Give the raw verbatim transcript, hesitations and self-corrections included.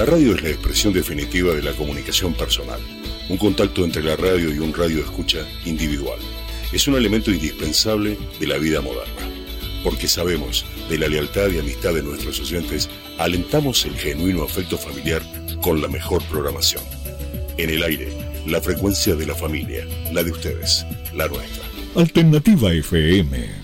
La radio es la expresión definitiva de la comunicación personal, un contacto entre la radio y un radio escucha individual. Es un elemento indispensable de la vida moderna, porque sabemos de la lealtad y amistad de nuestros oyentes, alentamos el genuino afecto familiar con la mejor programación. En el aire, la frecuencia de la familia, la de ustedes, la nuestra. Alternativa F M.